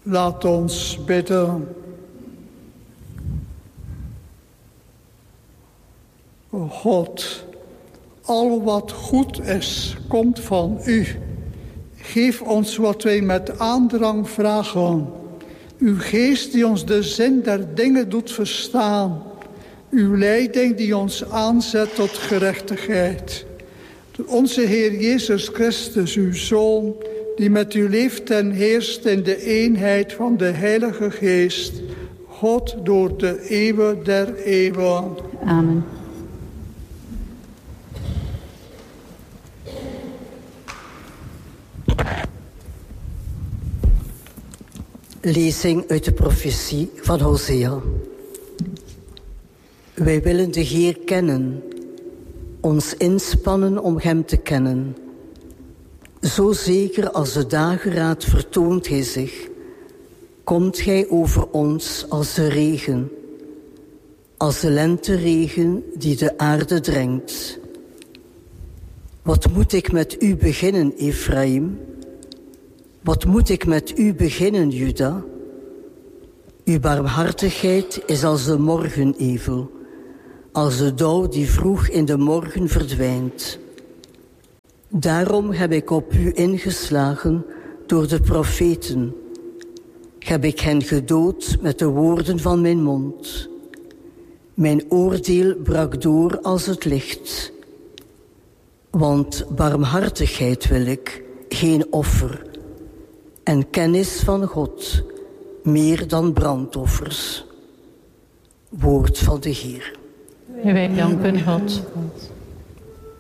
Laat ons bidden. O God, al wat goed is, komt van u. Geef ons wat wij met aandrang vragen. Uw geest die ons de zin der dingen doet verstaan. Uw leiding die ons aanzet tot gerechtigheid. Door onze Heer Jezus Christus, uw Zoon, die met u leeft en heerst in de eenheid van de Heilige Geest, God door de eeuwen der eeuwen. Amen. Lezing uit de profetie van Hosea. Wij willen de Heer kennen, ons inspannen om hem te kennen. Zo zeker als de dageraad vertoont hij zich, komt hij over ons als de regen, als de lenteregen die de aarde drenkt. Wat moet ik met u beginnen, Ephraim? Wat moet ik met u beginnen, Juda? Uw barmhartigheid is als de morgenevel, als de dauw die vroeg in de morgen verdwijnt. Daarom heb ik op u ingeslagen door de profeten. Heb ik hen gedood met de woorden van mijn mond. Mijn oordeel brak door als het licht. Want barmhartigheid wil ik, geen offer. En kennis van God, meer dan brandoffers. Woord van de Heer. Wij danken God.